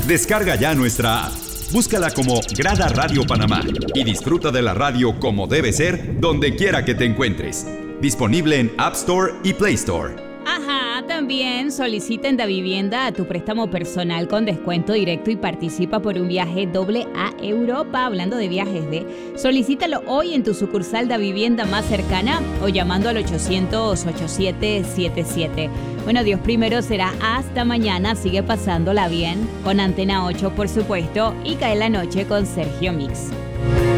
Descarga ya nuestra app. Búscala como Grada Radio Panamá y disfruta de la radio como debe ser donde quiera que te encuentres. Disponible en App Store y Play Store. Ajá, también solicita en Davivienda a tu préstamo personal con descuento directo y participa por un viaje doble a Europa. Hablando de viajes, solicítalo hoy en tu sucursal Davivienda más cercana o llamando al 800-8777. Bueno, Dios primero será hasta mañana. Sigue pasándola bien con Antena 8, por supuesto, y Cae la Noche con Sergio Mix.